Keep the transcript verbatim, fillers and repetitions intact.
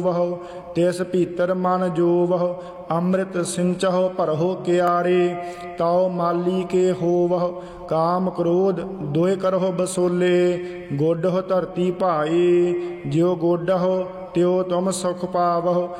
वह तिस भीतर मन जो वह अमृत सिंचहो भरहो क्यारे ताओ माली के हो वह काम क्रोध दोय करहो बसोले गोडहो धरती भाई ज्यो गोडहो त्यो तुम सुख पावहो